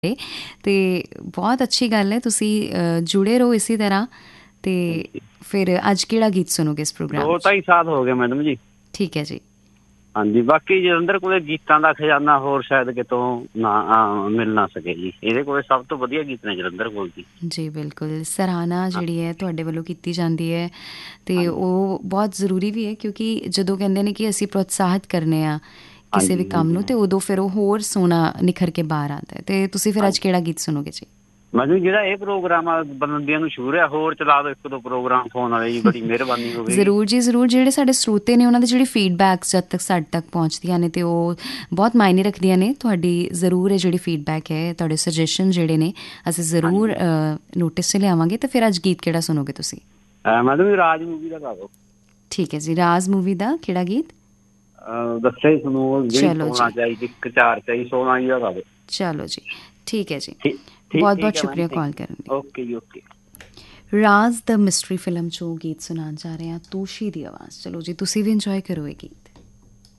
ਤੇ ਬਹੁਤ ਅੱਛੀ ਗੱਲ ਹੈ, ਤੁਸੀਂ ਜੁੜੇ ਰਹੋ ਇਸੇ ਤਰ੍ਹਾਂ। ਤੇ ਫਿਰ ਅੱਜ ਕਿਹੜਾ ਗੀਤ ਸੁਣੋਗੇ ਇਸ ਪ੍ਰੋਗਰਾਮ 'ਚ? 2-2.5 ਸਾਲ ਹੋ ਗਏ ਮੈਡਮ ਜੀ। ਠੀਕ ਹੈ ਜੀ। ਹਾਂਜੀ, ਬਾਕੀ ਜਲੰਧਰ ਕੋਲੇ ਗੀਤਾਂ ਦਾ ਖਜ਼ਾਨਾ ਹੋਰ ਸ਼ਾਇਦ ਕਿਤੋਂ ਨਾ ਮਿਲ ਨਾ ਸਕੇ ਜੀ। ਇਹਦੇ ਕੋਲੇ ਸਭ ਤੋਂ ਵਧੀਆ ਗੀਤ ਨੇ ਜਲੰਧਰ ਕੋਲ ਜੀ। ਜੀ ਬਿਲਕੁਲ, ਸਰਾਹਨਾ ਜਿਹੜੀ ਹੈ ਤੁਹਾਡੇ ਵੱਲੋਂ ਕੀਤੀ ਜਾਂਦੀ ਹੈ ਅਤੇ ਹਾਂਜੀ ਉਹ ਬਹੁਤ ਜ਼ਰੂਰੀ ਵੀ ਹੈ, ਕਿਉਂਕਿ ਜਦੋਂ ਕਹਿੰਦੇ ਨੇ ਕਿ ਅਸੀਂ ਪ੍ਰੋਤਸਾਹਿਤ ਕਰਨੇ ਆ ਕਿਸੇ ਵੀ ਹਾਂਜੀ ਕੰਮ ਹਾਂਜੀ ਨੂੰ, ਅਤੇ ਉਦੋਂ ਫਿਰ ਉਹ ਹੋਰ ਸੋਹਣਾ ਨਿਖਰ ਕੇ ਬਾਹਰ ਆਉਂਦਾ ਹੈ। ਅਤੇ ਤੁਸੀਂ ਫਿਰ ਅੱਜ ਹਾਂਜੀ ਕਿਹੜਾ ਗੀਤ ਸੁਣੋਗੇ ਜੀ? ਮੈਨੂੰ ਜਿਹੜਾ ਇਹ ਪ੍ਰੋਗਰਾਮ ਆ ਬੰਦਿਆਂ ਨੂੰ ਸ਼ੁਰੂ ਆ, ਹੋਰ ਚਲਾ ਦਿਓ 1-2 ਪ੍ਰੋਗਰਾਮ ਫੋਨ ਵਾਲੇ ਜੀ, ਬੜੀ ਮਿਹਰਬਾਨੀ ਹੋਵੇਗੀ। ਜ਼ਰੂਰ ਜੀ ਜ਼ਰੂਰ। ਜਿਹੜੇ ਸਾਡੇ ਸਰੋਤੇ ਨੇ ਉਹਨਾਂ ਦੀ ਜਿਹੜੀ ਫੀਡਬੈਕਸ ਜਦ ਤੱਕ ਸਾਡੇ ਤੱਕ ਪਹੁੰਚਦੀਆਂ ਨੇ ਅਤੇ ਉਹ ਬਹੁਤ ਮਾਇਨੇ ਰੱਖਦੀਆਂ ਨੇ। ਤੁਹਾਡੀ ਜ਼ਰੂਰ ਇਹ ਜਿਹੜੀ ਫੀਡਬੈਕ ਹੈ, ਤੁਹਾਡੇ ਸੁਜੈਸ਼ਨ ਜਿਹੜੇ ਨੇ ਅਸੀਂ ਜ਼ਰੂਰ ਹਾਂਜੀ ਨੋਟਿਸ 'ਚ ਲਿਆਵਾਂਗੇ। ਅਤੇ ਫਿਰ ਅੱਜ ਗੀਤ ਕਿਹੜਾ ਸੁਣੋਗੇ ਤੁਸੀਂ? ਮੈਡਮ ਰਾਜ ਮੂਵੀ ਦਾ ਗਾ ਦਿਓ। ਠੀਕ ਹੈ ਜੀ, ਰਾਜ ਮੂਵੀ ਦਾ ਕਿਹੜਾ ਗੀਤ? ਦੱਸਿਆ ਹੀ ਤੁਹਾਨੂੰ, ਜਿਹੜੀ ਚਲੋ 16 ਜੀ, ਚਾਹੀਦੀ 1-4 ਚਾਹੀਦੀ 16 ਜੀ ਦਾ ਗਾ ਦਿਓ। ਚਲੋ ਜੀ, ਠੀਕ ਹੈ ਜੀ। ਠੀਕ ਠੀਕ ਬਹੁਤ ਬਹੁਤ ਠੀਕ ਹੈ ਮੈਮ, ਸ਼ੁਕਰੀਆ ਥੈਂਕ ਕਾਲ ਯੂ। ਕਰਨ ਲਈ। ਓਕੇ ਜੀ ਓਕੇ। ਰਾਜ਼ ਦ ਮਿਸਟਰੀ ਫਿਲਮ 'ਚੋਂ ਗੀਤ ਸੁਣਾਉਣ ਜਾ ਰਹੇ ਹਾਂ, ਤੋਸ਼ੀ ਦੀ ਆਵਾਜ਼। ਚਲੋ ਜੀ, ਤੁਸੀਂ ਵੀ ਇੰਜੋਏ ਕਰੋ ਇਹ ਗੀਤ।